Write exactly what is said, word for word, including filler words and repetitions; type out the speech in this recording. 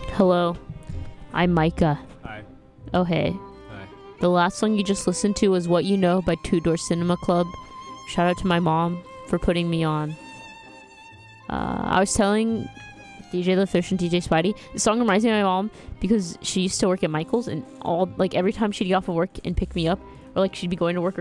Hello. I'm Micah. Hi. Oh, hey. Hi. The last song you just listened to was What You Know by Two Door Cinema Club. Shout out to my mom for putting me on. Uh, I was telling D J LaFish and D J Spidey, the song reminds me of my mom because she used to work at Michael's, and all like every time she'd get off of work and pick me up, or like she'd be going to work or